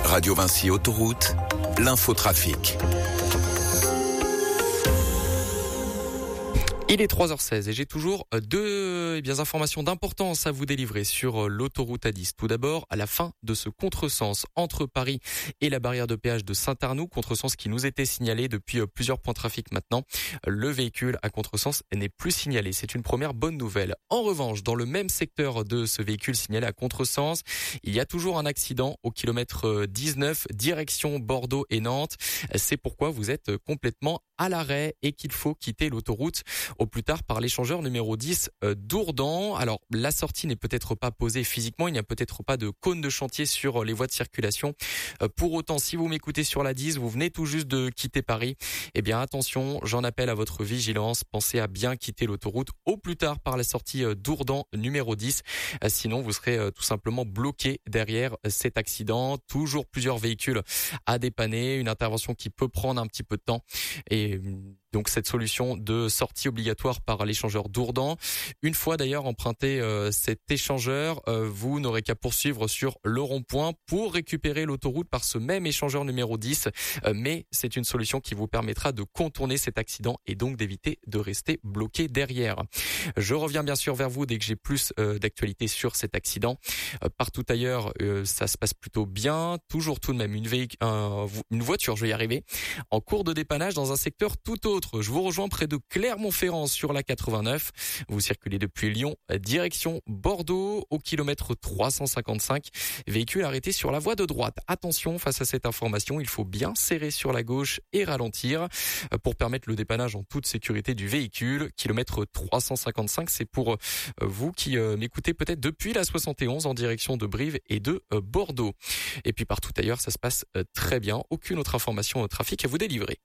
Radio Vinci Autoroute, l'infotrafic. Il est 3h16 et j'ai toujours deux informations d'importance à vous délivrer sur l'autoroute A10. Tout d'abord, à la fin de ce contresens entre Paris et la barrière de péage de Saint-Arnoux, contresens qui nous était signalé depuis plusieurs points de trafic maintenant. Le véhicule à contresens n'est plus signalé. C'est une première bonne nouvelle. En revanche, dans le même secteur de ce véhicule signalé à contresens, il y a toujours un accident au kilomètre 19, direction Bordeaux et Nantes. C'est pourquoi vous êtes complètement à l'arrêt et qu'il faut quitter l'autoroute au plus tard par l'échangeur numéro 10 d'Ourdan. Alors la sortie n'est peut-être pas posée physiquement, il n'y a peut-être pas de cône de chantier sur les voies de circulation. Pour autant, si vous m'écoutez sur la 10, vous venez tout juste de quitter Paris, eh bien attention, j'en appelle à votre vigilance, pensez à bien quitter l'autoroute au plus tard par la sortie d'Ourdan numéro 10, sinon vous serez tout simplement bloqué derrière cet accident. Toujours plusieurs véhicules à dépanner, une intervention qui peut prendre un petit peu de temps et donc cette solution de sortie obligatoire par l'échangeur d'Ourdan. Une fois d'ailleurs emprunté cet échangeur, vous n'aurez qu'à poursuivre sur le rond-point pour récupérer l'autoroute par ce même échangeur numéro 10. Mais c'est une solution qui vous permettra de contourner cet accident et donc d'éviter de rester bloqué derrière. Je reviens bien sûr vers vous dès que j'ai plus d'actualité sur cet accident. Partout ailleurs, ça se passe plutôt bien. Toujours tout de même une voiture, je vais y arriver, en cours de dépannage dans un secteur tout autre. Je vous rejoins près de Clermont-Ferrand sur la 89. Vous circulez depuis Lyon, direction Bordeaux au kilomètre 355. Véhicule arrêté sur la voie de droite. Attention, face à cette information, il faut bien serrer sur la gauche et ralentir pour permettre le dépannage en toute sécurité du véhicule. Kilomètre 355, c'est pour vous qui m'écoutez peut-être depuis la 71 en direction de Brive et de Bordeaux. Et puis partout ailleurs, ça se passe très bien. Aucune autre information au trafic à vous délivrer.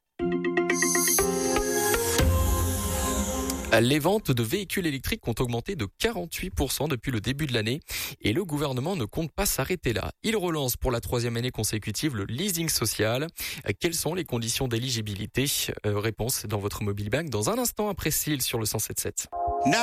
Les ventes de véhicules électriques ont augmenté de 48% depuis le début de l'année et le gouvernement ne compte pas s'arrêter là. Il relance pour la 3e année consécutive le leasing social. Quelles sont les conditions d'éligibilité ? Réponse dans votre mobile bank dans un instant après Céline sur le 107.7.